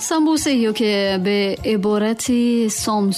سامبوسه یا که به عبارتی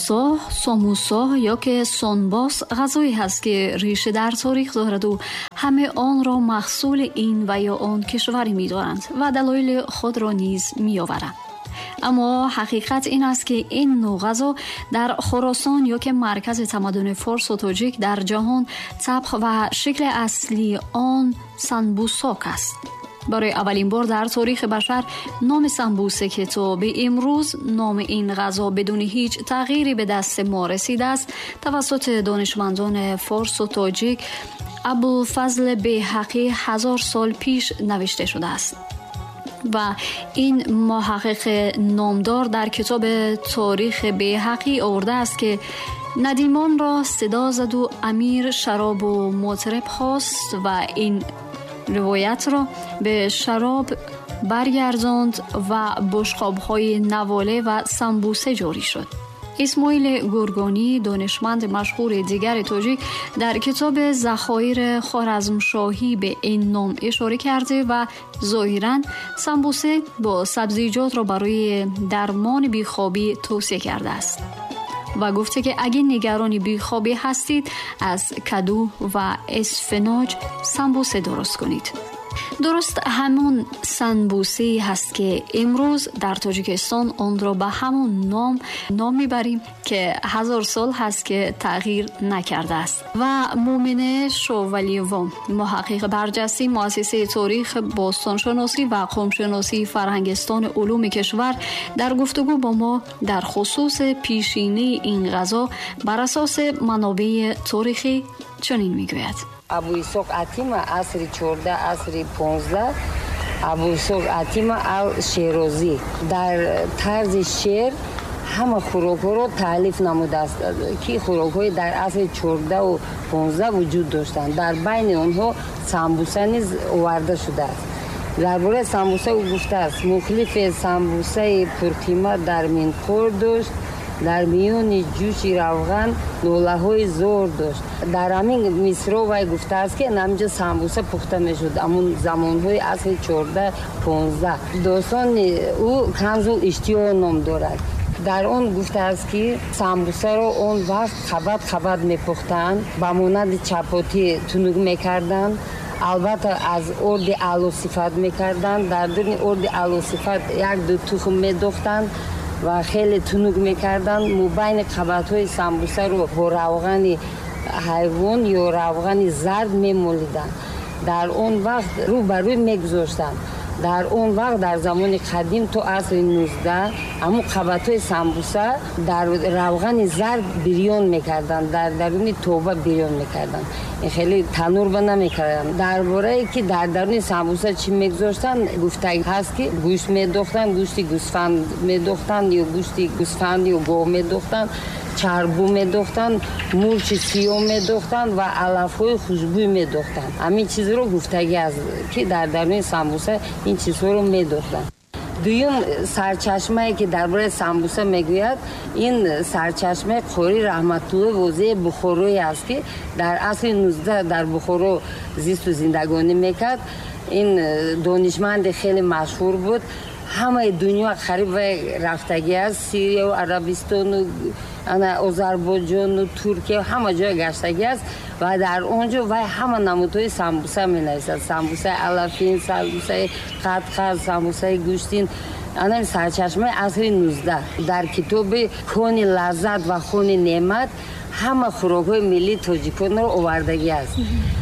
ساموسا یا که سونباس غذایی هست که ریشه در تاریخ دارد و همه آن را محصول این و یا آن کشوری می دارند و دلایل خود را نیز می آورند. اما حقیقت این است که این نوع غذا در خراسان یا که مرکز تمدن فارس و تاجیک در جهان طبخ و شکل اصلی آن سنبوساک است. برای اولین بار در تاریخ بشر نام سمبوسه که تا به امروز نام این غذا بدون هیچ تغییری به دست ما رسیده است توسط دانشمندان فارس و تاجیک ابوالفضل بیهقی 1000 سال پیش نوشته شده است و این محقق نامدار در کتاب تاریخ بیهقی آورده است که ندیمان را صدا زد و امیر شراب و مطرب خواست و این روایت را به شراب برگرداند و بشقاب‌های نواله و سمبوسه جاری شد. اسماعیل گرگانی دانشمند مشهور دیگر تاجیک در کتاب ذخایر خوارزمشاهی به این نام اشاره کرده و ظاهراً سمبوسه با سبزیجات را برای درمان بیخوابی توصیه کرده است و گفته که اگه نگران بیخوابی هستید از کدو و اسفناج سمبوسه درست کنید. درست همون سنبوسه هست که امروز در تاجیکستان آن را به همون نام میبریم که 1000 سال هست که تغییر نکرده است. و مومنه شوولیوان محقق برجسته مؤسسه تاریخ باستانشناسی و قومشناسی فرهنگستان علوم کشور در گفتگو با ما در خصوص پیشینه این غذا بر اساس منابع تاریخی چنین میگوید: ابو اسحاق اتیما عصر 14 عصر 15 ابو اسحاق اتیما شیرازی در طرز شعر همه خوراک‌ها را تألیف نموده است که خوراک‌های در عصر 14 و 15 وجود داشتند. در بین آنها سمبوسه نیز آورده شده است. درباره سمبوسه او گفته است مخالف سمبوسه پرقیمت در منخور داشت، در میان جوش روغن نوله‌های زور داشت. در همین مصرع وی گفته است که نمجه سمبوسه پخته میشد همون زمانهای عصر 14 15. داستان او کنز الاشتیاق نام دارد. در آن گفته است که سمبوسه را آن وقت خبت میپختند، با مانند چپاتی تنوگ میکردند. البته از ارد اعلی صفت میکردند. در درون ارد اعلی صفت یک دو تخم میدوختند و خیلی تنوگ میکردن. مبین قبطهای سمبوسه رو با روغن حیوان یا روغن زرد میمولیدن. در اون وقت رو بر روی میگذاشتن. در اون وقت در زمان قدیم تو عصر 19 همون قبطهای سمبوسه در روغن زرد بریان میکردن، در درون توبه بریان میکردن. این خیلی تنور بنا میکردن. درباره که در درون سمبوسه چی میگذاشتن گفته هست که گوشت میدوختن، گوشت گوسفند میدوختن یا گوشت گوسفند یا گاو میدوختن، چربو میدوختن، مرچ سیاه میدوختن و علفهای خوشبوی میدوختن. همین چیز رو گفتگی از که در درون سمبوسه این چیزها رو میدوختن. دویم سرچشمه که درباره سمبوسه میگوید این سرچشمه قاری رحمت الله وزیر بخارایی است که در عصر 19 در بخارا زیست و زندگانی میکرد. این دانشمند خیلی مشهور بود. همه دنیا قریب رفتگی است. سوریه و عربستان و آذربایجان و ترکیه همه جای گشتگی است و در اونجا و همه نمودهای سمبوسه می نویسد. سمبوسه علفین، سمبوسه قطقه، سمبوسه گوشتین. این سرچشمه عصر 19 در کتاب خون لذت و خون نعمت همه خوراک‌های ملی تاجیکان رو آوردگی است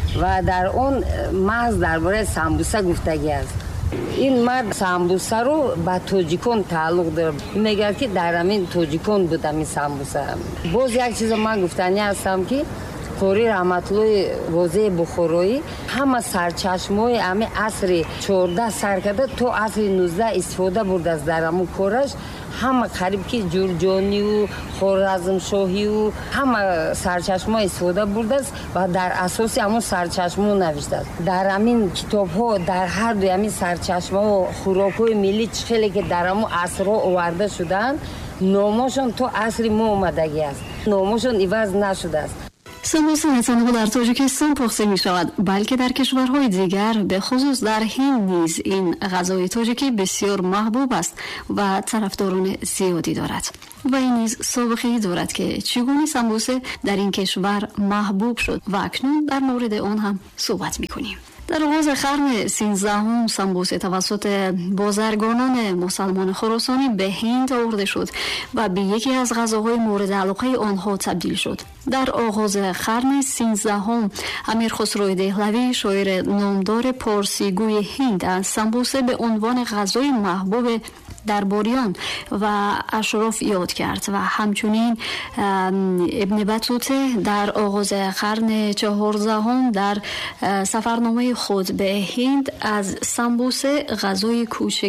و در اون محض درباره سمبوسه گفتگی است. این مرد سمبوسه رو به تاجیکان تعلق داره. میگه که در همین تاجیکان بودم این سمبوسه. باز یک چیز من گفتنی هستم که قاری رحمت الله وزیر بخارایی همه سرچشمه‌های همه عصر 14 سر کرده تو عصر 19 استفاده برده از در همون کارش. همه قریب که جرجانی و خوارزمشاهی و همه سرچشمه استفاده برده است و در اساس همون سرچشمه نوشته است. در همین کتاب ها در هر دوی همین سرچشمه و خوراک های ملی خیلی که در همون عصر آورده شدن نامشون تو عصر ما اومدگی است. نامشون عوض نشده است. سمبوسه نه تنها در تاجیکستان پخته می شود بلکه در کشورهای دیگر به خصوص در هند نیز این غذای تاجیکی بسیار محبوب است و طرفداران زیادی دارد و این نیز سابقه دارد که چگونه سمبوسه در این کشور محبوب شد و اکنون در مورد آن هم صحبت می کنیم. در آغاز قرن 13 سمبوسه توسط بازرگانان مسلمان خراسانی به هند آورده شد و به یکی از غذاهای مورد علاقه آنها تبدیل شد. در آغاز قرن 13 امیر خسرو دهلوی شاعر نامدار پارسی گوی هند از سمبوسه به عنوان غذای محبوب درباریان و اشراف یاد کرد و همچنین ابن بطوطه در آغاز قرن 14 در سفرنامه خود به هند از سمبوسه غذای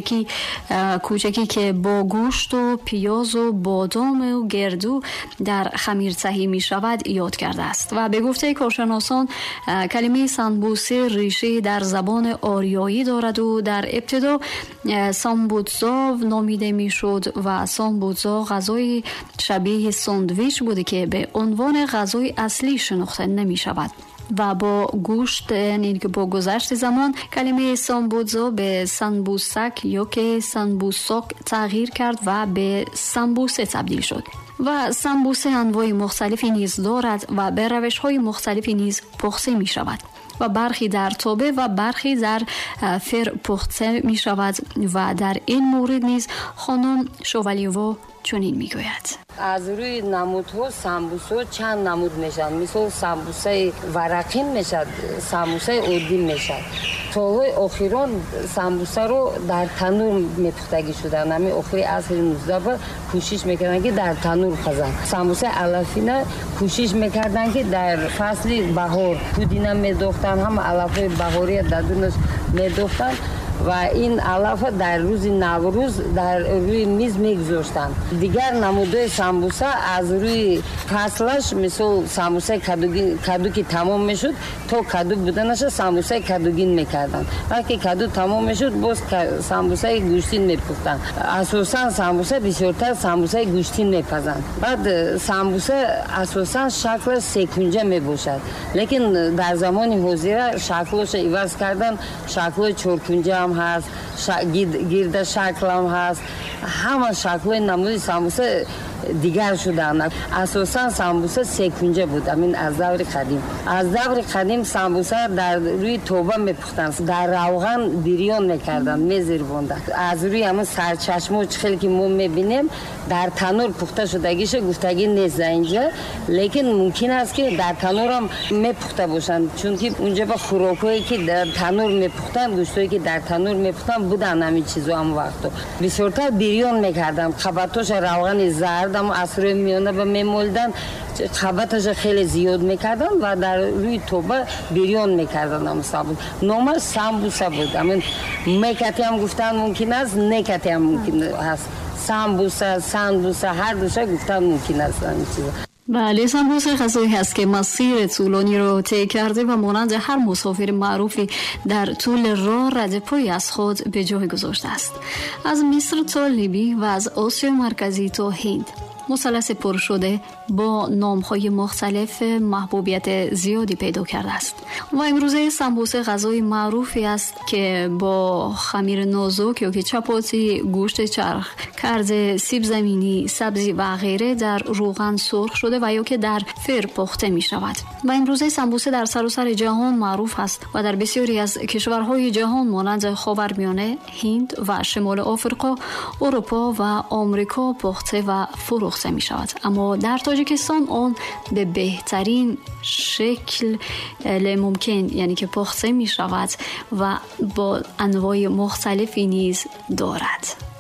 کوچکی که با گوشت و پیاز و بادام و گردو در خمیر تهی می شود یاد کرده است و به گفته کارشناسان کلمه سمبوسه ریشه در زبان آریایی دارد و در ابتدا سامبوتزا نامیده می شد و سامبوتزا غذای شبیه ساندویچ بوده که به عنوان غذای اصلی شناخته نمی شود و با گوشت یعنی که با گذشت زمان کلمه سامبوتزا به سنبوسک یا که سنبوساک تغییر کرد و به سمبوسه تبدیل شد و سمبوسه انواع مختلفی نیز دارد و به روش‌های مختلفی نیز پخته می شود و برخی در تابه و برخی در فر پخته می شود و در این مورد نیز خانم شوالیووا چنین می گوید: از روی نمودها سمبوسه چند نمود میشن، مثل سمبوسه ورقین میشد، سمبوسه عادی میشد. سالهای اخیران سمبوسه رو در تنور میپختگی شدن. همین اخیر عصر 19 کوشش میکردن که در تنور پزن. سمبوسه علفینه کوشش میکردن که در فصل بهار پودینه میدوختن، هم علفهای بهاری دادونش میدوختن و این علف در روز نوروز در روی میز میگذاشتن. دیگر نمودهای سمبوسه از روی فصلش مثل سمبوسه کدو که تمام میشد تا کدو بودنش سمبوسه کدوگین میکردن. وقتی کدو تمام میشد باز سمبوسه گوشتین میپختن. اساسا سمبوسه بسیارتر سمبوسه گوشتین میپزن. بعد سمبوسه اساسا شکل سکونجه میباشد، لیکن در زمان حاضر شکلش عوض کردن، شکل چارکنجه هم هست، گرد شکل هم هست، همه شکل نمود سمبوسه دیگر شدن. اساسا سمبوسه سکونجه بود. همین از دور قدیم. از دور قدیم سمبوسه در روی توبه میپختن، در روغن بریان میکردن، میزیربوندن. از روی همون سرچشمه و چخیلی که ما میبینیم در تنور پخته شدگیش گفتگی نیست اینجا، لیکن ممکن است که در تنور هم میپخته باشن، چون که اونجا با خوراکایی که در تنور میپختن، گوشتایی که در تنور میپختن بودن همین چیزا هم وقتو بسیارتر بریان میکردن. خباتش روغن زرد هم از روی میانه به میمولدن، خباتش خیلی زیاد میکردن و در روی توبه بریان میکردن. هم نامش سمبوسه بود. همین میکتی هم گفتن ممکن است، نکتی هم ممکن است. سمبوسه، سندوسه، هر دوشه گفتن ممکن است این چیزا. بله، سمبوسه غذایی هست که مسیر طولانی رو طی کرده و مانند هر مسافر معروفی در طول راه رد پای از خود به جای گذاشته است. از مصر تا لیبی و از آسیا مرکزی تا هند مثلث پر شده با نام‌های مختلف محبوبیت زیادی پیدا کرده است و امروزه سمبوسه غذای معروفی است که با خمیر نازک یا که چپاتی، گوشت چرخ کرده، سیب زمینی، سبزی و غیره در روغن سرخ شده و یا که در فر پخته می شود و امروزه سمبوسه در سراسر جهان معروف است و در بسیاری از کشورهای جهان مانند خاورمیانه، هند و شمال آفریقا، اروپا و آمریکا پخته و فروخته می شود. اما در تاجیکستان آن به بهترین شکل ممکن یعنی که پخته می شود و با انواع مختلفی نیز دارد.